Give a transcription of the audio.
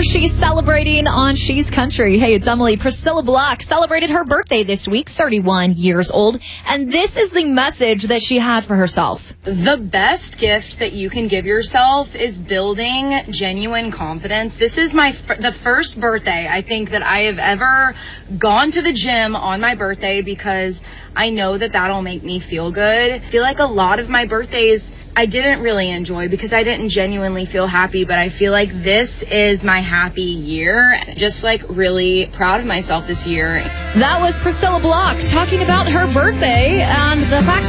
whatever she's celebrating on She's Country. Hey, it's Emily. Priscilla Block celebrated her birthday this week, 31 years old. And this is the message that she had for herself. The best gift that you can give yourself is building genuine confidence. This is the first birthday I think that I have ever gone to the gym on my birthday because I know that that'll make me feel good. I feel like a lot of my birthdays I didn't really enjoy because I didn't genuinely feel happy, but I feel like this is my happy year. Just like really proud of myself this year. That was Priscilla Block talking about her birthday and the fact